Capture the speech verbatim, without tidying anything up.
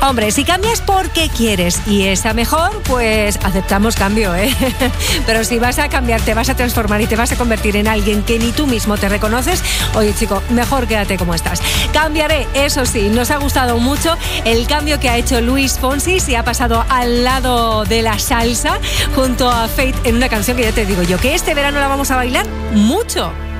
Hombre, si cambias porque quieres y es a mejor, pues aceptamos cambio, ¿eh? Pero si vas a cambiar, te vas a transformar y te vas a convertir en alguien que ni tú mismo te reconoces, oye, chico, mejor quédate como estás. Cambiaré, eso sí, nos ha gustado mucho el cambio que ha hecho Luis Fonsi, se ha pasado al lado de la salsa junto a Fate en una canción que ya te digo yo, que este verano la vamos a bailar mucho.